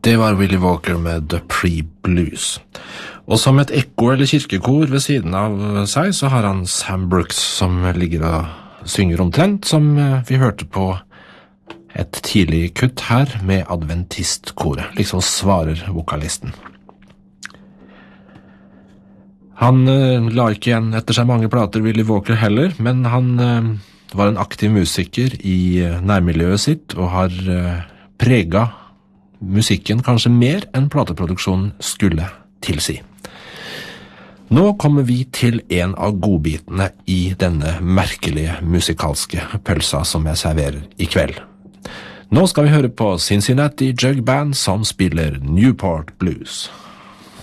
Det var Willie Walker med The Pre-Blues. Og som et ekko eller kirkekor ved siden av seg, så har han Sam Brooks som ligger og synger omtrent, som vi hørte på et tidlig kutt her med adventistkoret. Liksom svarer vokalisten. Han la ikke igjen etter seg mange plater, Willie Walker heller, men han var en aktiv musiker i nærmiljøet sitt og har preget musikken kanskje mer enn plateproduksjonen skulle tilsi. Nå kommer vi til en av godbitene i denne merkelige musikalske pølsa som jeg serverer i kveld. Nå skal vi høre på Cincinnati Jug Band som spiller Newport Blues.